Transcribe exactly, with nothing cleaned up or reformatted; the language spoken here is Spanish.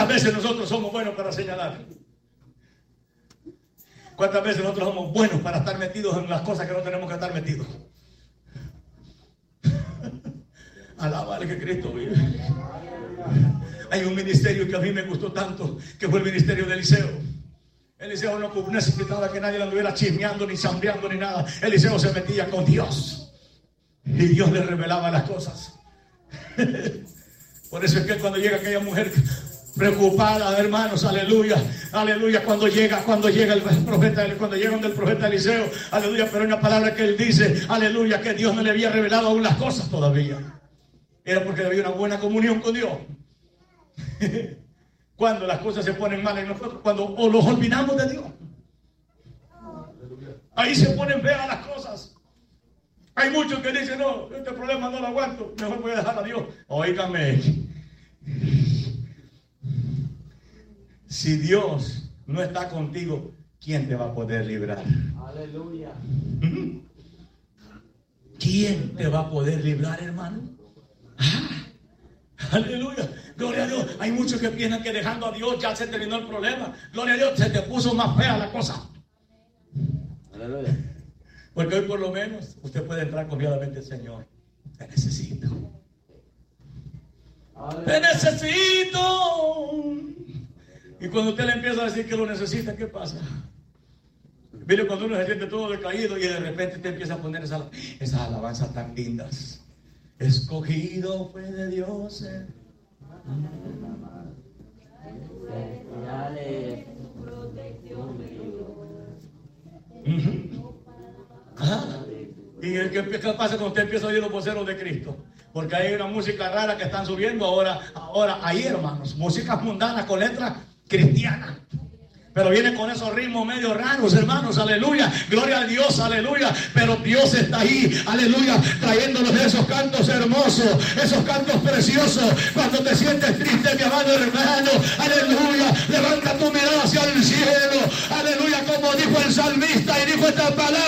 ¿Cuántas veces nosotros somos buenos para señalar? ¿Cuántas veces nosotros somos buenos para estar metidos en las cosas que no tenemos que estar metidos? Alabale que Cristo vive. Hay un ministerio que a mí me gustó tanto, que fue el ministerio de Eliseo. Eliseo no necesitaba que nadie lo estuviera chismeando, ni chambreando, ni nada. Eliseo se metía con Dios y Dios le revelaba las cosas. Por eso es que cuando llega aquella mujer preocupada, hermanos, aleluya, aleluya, cuando llega, cuando llega el profeta, cuando llega donde el profeta Eliseo, aleluya, pero hay una palabra que él dice, aleluya, que Dios no le había revelado aún las cosas todavía. Era porque había una buena comunión con Dios. Cuando las cosas se ponen mal en nosotros, cuando o los olvidamos de Dios, ahí se ponen feas las cosas. Hay muchos que dicen, no, este problema no lo aguanto, mejor voy a dejar a Dios. Óigame, si Dios no está contigo, ¿quién te va a poder librar? Aleluya. ¿Quién te va a poder librar, hermano? Ah, aleluya, gloria a Dios. Hay muchos que piensan que dejando a Dios ya se terminó el problema. Gloria a Dios, se te puso más fea la cosa. Aleluya. Porque hoy por lo menos usted puede entrar confiadamente, Señor, te necesito. Aleluya. Te necesito. Y cuando usted le empieza a decir que lo necesita, ¿qué pasa? Mire, cuando uno se siente todo decaído y de repente te empieza a poner esas, esas alabanzas tan lindas. Escogido fue de Dios. Eh. Uh-huh. Ah, y el que ¿qué pasa cuando usted empieza a oír los voceros de Cristo? Porque hay una música rara que están subiendo ahora, ahora ahí, hermanos, músicas mundanas con letras cristianas. Pero viene con esos ritmos medio raros, hermanos, aleluya, gloria a Dios, aleluya. Pero Dios está ahí, aleluya, trayéndonos esos cantos hermosos, esos cantos preciosos. Cuando te sientes triste, mi amado hermano, aleluya, levanta tu mirada hacia el cielo, aleluya, como dijo el salmista y dijo esta palabra.